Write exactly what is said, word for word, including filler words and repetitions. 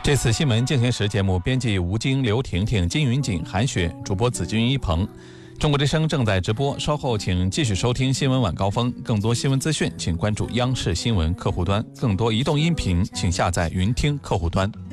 这次新闻进行时节目编辑吴京、刘婷婷、金云锦、韩雪，主播子君一鹏。中国之声正在直播，稍后请继续收听新闻晚高峰。更多新闻资讯，请关注央视新闻客户端；更多移动音频，请下载云听客户端。